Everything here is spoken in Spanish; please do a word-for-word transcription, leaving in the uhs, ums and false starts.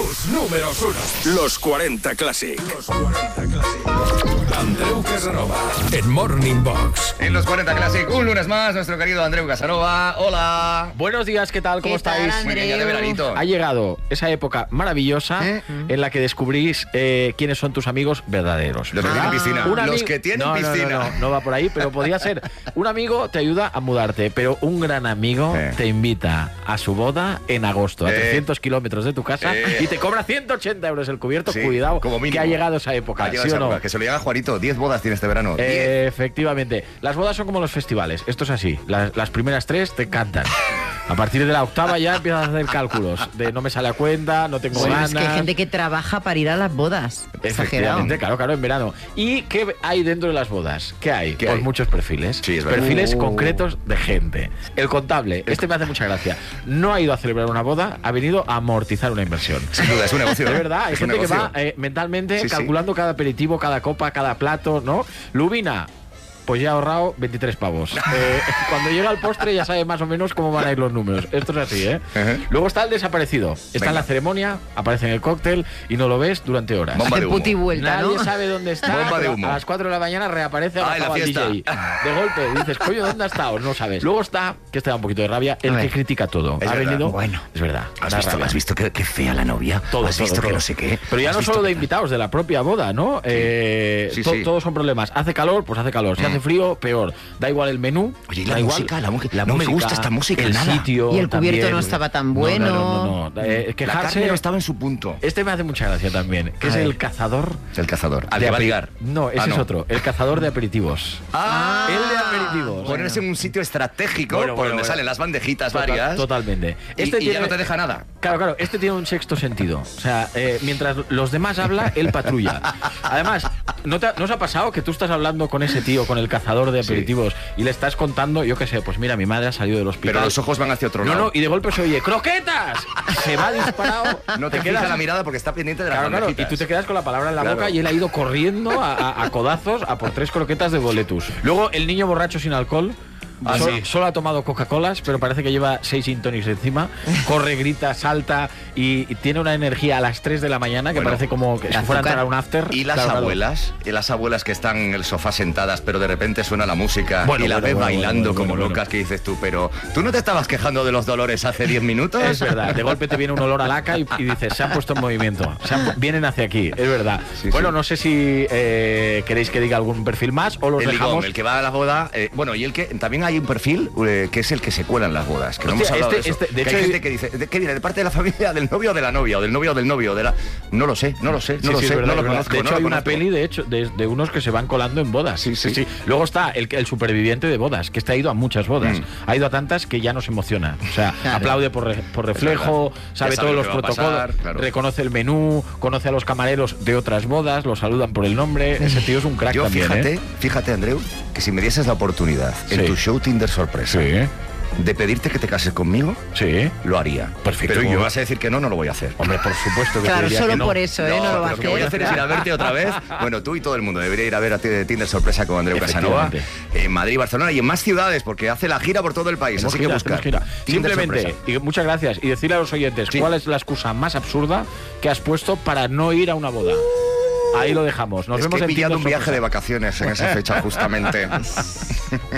Tus números uno. Los cuarenta Classic. Los cuarenta Classic. Andreu Casanova en Morning Box. En los cuarenta Classic, un lunes más, nuestro querido Andreu Casanova. Hola. Buenos días, ¿qué tal? ¿Cómo ¿Qué estáis? tal, Muy bien, ya de veranito. Ha llegado esa época maravillosa ¿Eh? en la que descubrís eh, quiénes son tus amigos verdaderos. Los que tienen piscina. Un Los ami- que tienen no, no, no, piscina. No, no, no va por ahí, pero podría ser. Un amigo te ayuda a mudarte, pero un gran amigo Eh. te invita a su boda en agosto, a Eh. trescientos kilómetros de tu casa, Eh. y te cobra ciento ochenta euros el cubierto. Sí, Cuidado, como mínimo. que ha llegado esa época. Ha llegado ¿Sí esa o no? época, que se lo llega a Juanito. diez bodas tiene este verano. diez. Eh, efectivamente. Las bodas son como los festivales. Esto es así. Las, las primeras tres te encantan. A partir de la octava ya empiezas a hacer cálculos. De no me sale a cuenta, no tengo Bueno, ganas. es que hay gente que trabaja para ir a las bodas. Exagerado. Efectivamente, claro, claro, en verano. ¿Y qué hay dentro de las bodas? ¿Qué hay? ¿Qué Pues hay? muchos perfiles. Sí, es verdad. Perfiles Uh. concretos de gente. El contable, este me hace mucha gracia. No ha ido a celebrar una boda, ha venido a amortizar una inversión. Sin duda, es un negocio. De ¿eh? verdad, hay Es un gente que negocio. va eh, mentalmente Sí, sí. calculando cada aperitivo, cada copa, cada plato, ¿no? Lubina, pues ya ha ahorrado veintitrés pavos. Eh, cuando llega el postre ya sabe más o menos cómo van a ir los números. Esto es así, ¿eh? Ajá. Luego está el desaparecido. Está Venga. en la ceremonia, aparece en el cóctel y no lo ves durante horas. Bomba de Hace humo. puti vuelta, Nadie ¿no? sabe dónde está. Bomba de pero humo. A las cuatro de la mañana reaparece Ah, en la abrazado al fiesta. D J. De golpe dices, coño, ¿dónde ha estado? No sabes. Luego está, que este da un poquito de rabia, el A que ver. critica todo. Es ha verdad. venido. Bueno. Es verdad. ¿Has da visto, rabia. ¿Has visto qué, qué fea la novia? Todo, ¿Has todo, visto que todo. no sé qué? Pero ya ¿Has no visto solo de qué tal? invitados, de la propia boda, ¿no? Eh, Sí, to- sí. Todos son problemas. Hace calor, pues hace calor. Si hace frío, peor. Da igual el menú. Oye, ¿y da la igual música? La mu- la no me música, gusta esta música, el nada. sitio. Y el cubierto también. no estaba tan No, bueno. No, no, no. Eh, La quejarse. carne no estaba en su punto. Este me hace mucha gracia también, que A es ver. el cazador. El cazador. Al de que va a aperi- ligar. No, ese Ah, es otro. El cazador de aperitivos. Ah, El de aperitivos. Ponerse en un sitio estratégico Bueno, por bueno, donde bueno. salen las bandejitas Total- varias. Totalmente. Y, Este y ya tiene- no te deja nada. Claro, claro, este tiene un sexto sentido. O sea, eh, mientras los demás hablan, él patrulla. Además, ¿no, te ha- ¿no os ha pasado que tú estás hablando con ese tío, con el cazador de Sí. aperitivos, y le estás contando, yo qué sé, pues mira, mi madre ha salido del hospital. Pero los ojos van hacia otro No, lado. no, y de golpe se oye, ¡croquetas! Se va disparado. No te, quedas fija la mirada porque está pendiente de las Claro, claro, y bandejitas. tú te quedas con la palabra en la Claro. boca y él ha ido corriendo a, a- a codazos a por tres croquetas de boletus. Luego el niño borracho sin alcohol. Ah, solo, sí. solo ha tomado Coca-Colas, pero parece que lleva seis gin tonics encima. Corre, grita, salta y, y tiene una energía a las tres de la mañana que Bueno, parece como que si azúcar. fuera a entrar a un after. Y las Claro, claro. abuelas, y las abuelas que están en el sofá sentadas, pero de repente suena la música Bueno, y la bueno, ves bueno, bailando bueno, como bueno, locas, bueno. que dices tú, pero ¿tú no te estabas quejando de los dolores hace diez minutos? Es verdad, de golpe te viene un olor a laca y, y dices, se han puesto en movimiento, se han pu- vienen hacia aquí, es verdad. Sí, bueno, sí. no sé si eh, queréis que diga algún perfil más o los El dejamos. ligón, el que va a la boda. eh, bueno, y el que también hay un perfil eh, que es el que se cuela en las bodas. Que no Hostia, hemos hablado este- de eso. este- de Que hecho, hay hay- gente que dice, ¿de qué viene? ¿De parte de la familia, del novio o de la novia? ¿O del novio o del novio? De la... No lo sé, no lo sé, no Sí, lo sí, sé, es verdad, no lo es verdad. conozco. De no hecho, lo hay una conozco. peli de hecho de, de unos que se van colando en bodas. Sí, sí. Luego está el, el superviviente de bodas, que este ha ido a muchas bodas. Mm. Ha ido a tantas que ya no se emociona. O sea, Claro. aplaude por, re- por reflejo, verdad. sabe Ya sabe todos lo los que va a protocolos, pasar, claro. reconoce el menú, conoce a los camareros de otras bodas, los saludan por el nombre. Ese tío es un crack Yo también. fíjate, ¿eh? fíjate, Andreu, que si me dieses la oportunidad en Sí. tu show Tinder sorpresa Sí, de pedirte que te cases conmigo, sí. lo haría. Perfecto. Pero yo vas a decir que no, no lo voy a hacer. Hombre, por supuesto que te Claro, diría solo que no. por eso, ¿eh? No, lo va a lo que voy a hacer es ir a verte otra vez. Bueno, tú y todo el mundo debería ir a ver a ti- Tinder sorpresa con Andreu Casanova Efectivamente. en Madrid, Barcelona y en más ciudades, porque hace la gira por todo el país. Hacemos Así que gira, buscar. hacemos gira. Tinder Simplemente, sorpresa. y muchas gracias, y decirle a los oyentes Sí. cuál es la excusa más absurda que has puesto para no ir a una boda. Ahí lo dejamos. Nos Es vemos que he en pillado Tinder un viaje sorpresa. de vacaciones en esa fecha justamente.